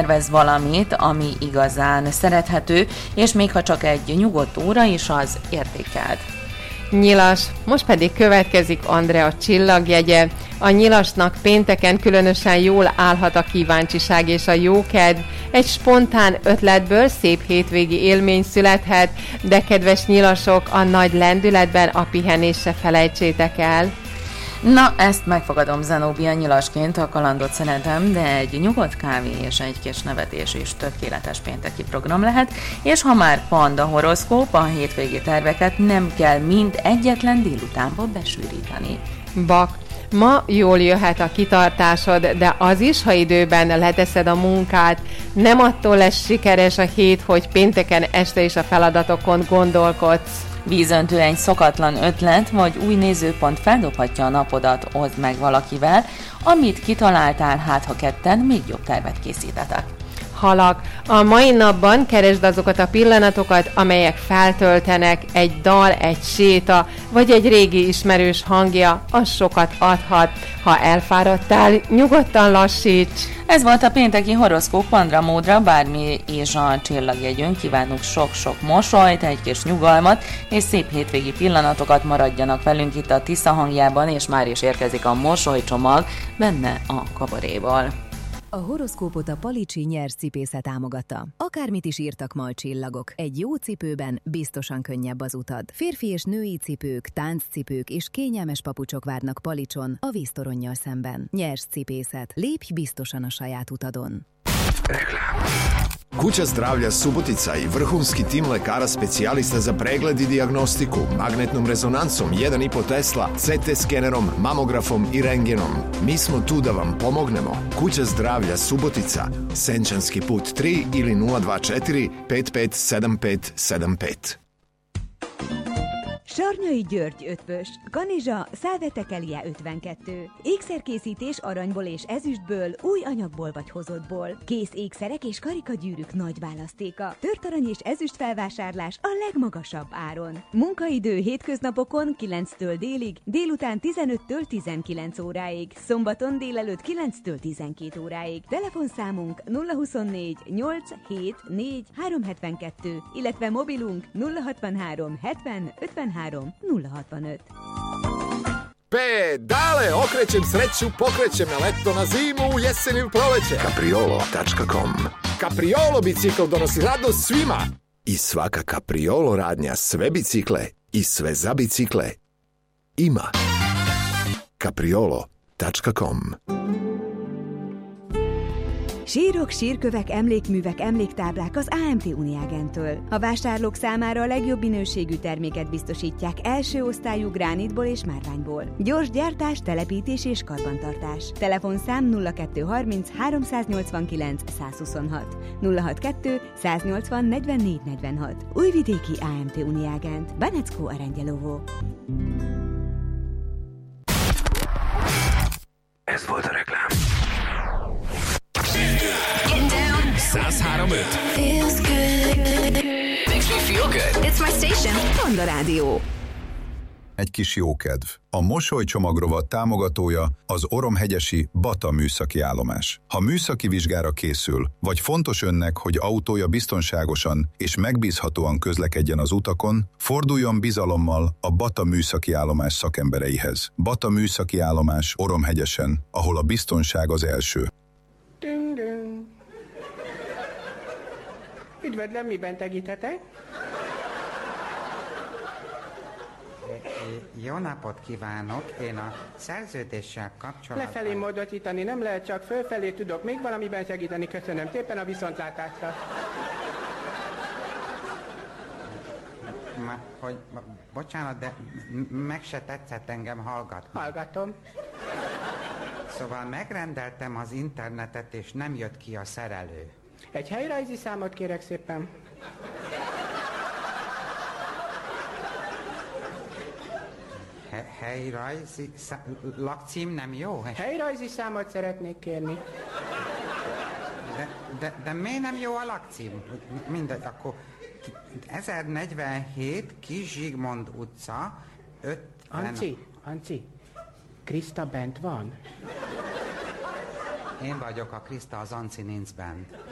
tervez valamit, ami igazán szerethető, és még ha csak egy nyugodt óra is, az értékelt. Nyilas, most pedig következik Andrea csillagjegye. A nyilasnak pénteken különösen jól állhat a kíváncsiság és a jókedv. Egy spontán ötletből szép hétvégi élmény születhet, de kedves nyilasok, a nagy lendületben a pihenést se felejtsétek el. Na, ezt megfogadom Zenóbia, nyilasként a kalandot szeretem, de egy nyugodt kávé és egy kis nevetés is tökéletes pénteki program lehet, és ha már panda horoszkóp, a hétvégi terveket nem kell mind egyetlen délutánba besűríteni. Bak, ma jól jöhet a kitartásod, de az is, ha időben leteszed a munkát. Nem attól lesz sikeres a hét, hogy pénteken este is a feladatokon gondolkodsz. Vízöntő, egy szokatlan ötlet vagy új nézőpont feldobhatja a napodat, oszd meg valakivel, amit kitaláltál, hát ha ketten még jobb tervet készítetek. Halak, a mai napban keresd azokat a pillanatokat, amelyek feltöltenek, egy dal, egy séta, vagy egy régi ismerős hangja, az sokat adhat. Ha elfáradtál, nyugodtan lassíts! Ez volt a pénteki horoszkóp Pandra módra, bármi és a csillagjegyünk. Kívánunk sok-sok mosolyt, egy kis nyugalmat, és szép hétvégi pillanatokat. Maradjanak velünk itt a Tisza hangjában, és már is érkezik a mosolycsomag, benne a kabaréval. A horoszkópot a Palicsi nyerszcipésze támogatta. Akármit is írtak ma a csillagok, egy jó cipőben biztosan könnyebb az utad. Férfi és női cipők, tánccipők és kényelmes papucsok várnak Palicson a víztoronnyal szemben. Nyerszcipészet. Lépj biztosan a saját utadon. Reklama. Kuća zdravlja Subotica i vrhunski tim lekara specijalista za pregled i dijagnostiku, magnetnom rezonancom 1,5 Tesla, CT skenerom, mamografom i rengenom. Mi smo tu da vam pomognemo. Kuća zdravlja Subotica, Senčanski put 3 ili 024 557575. Sarnyai György ötvös, Kanizsa, Szálvetekelie 52. Ékszerkészítés aranyból és ezüstből, új anyagból vagy hozottból. Kész ékszerek és karikagyűrűk nagy választéka. Törtarany és ezüst felvásárlás a legmagasabb áron. Munkaidő hétköznapokon 9-től délig, délután 15-től 19 óráig, szombaton délelőtt 9-től 12 óráig. Telefonszámunk 024 874 372, illetve mobilunk 063 70 53 065. Pedale, okrećem sreću, pokrećem na leto, na zimu, jesen ili proleće. Capriolo.com. Capriolo bicikl donosi radost svima. I svaka Capriolo radnja sve bicikle i sve za bicikle ima. Capriolo.com. Sírok, sírkövek, emlékművek, emléktáblák az AMT Uniágentől. A vásárlók számára a legjobb minőségű terméket biztosítják első osztályú gránitból és márványból. Gyors gyártás, telepítés és karbantartás. Telefonszám 0230 389 126 062 180 44 46. Újvidéki AMT Uniágent. Banecko Arangyelovo. Ez volt a reklám. 103.5 Feels good. Makes me feel good. It's my station. Panda Rádió. Egy kis jókedv. A mosolycsomagrovat támogatója az Oromhegyesi Bata műszaki állomás. Ha műszaki vizsgára készül, vagy fontos önnek, hogy autója biztonságosan és megbízhatóan közlekedjen az utakon, forduljon bizalommal a Bata műszaki állomás szakembereihez. Bata műszaki állomás Oromhegyesen, ahol a biztonság az első. Ding, ding. Üdvözlöm, miben segíthetek? Jó napot kívánok! Én a szerződéssel kapcsolatban... Lefelé módosítani nem lehet, csak fölfelé tudok még valamiben segíteni. Köszönöm szépen a viszontlátásra. Bocsánat, de meg se tetszett engem hallgatni. Hallgatom. Szóval megrendeltem az internetet, és nem jött ki a szerelő. Egy helyrajzi számot kérek szépen. Helyrajzi lakcím nem jó? Helyrajzi számot szeretnék kérni. De miért nem jó a lakcím? Mindegy, akkor 1047 Kis Zsigmond utca 50... Anci, Kriszta bent van? Én vagyok a Kriszta, az Anci nincs bent.